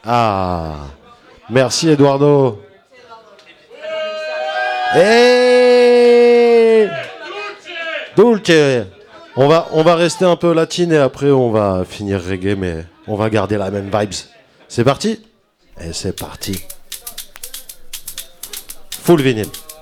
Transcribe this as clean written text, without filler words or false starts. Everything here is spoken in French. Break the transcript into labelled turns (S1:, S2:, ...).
S1: Ah, merci Eduardo. Hey Dulce. On va rester un peu latine et après on va finir reggae, mais on va garder la même vibes. C'est parti? Et c'est parti. Full vinyle.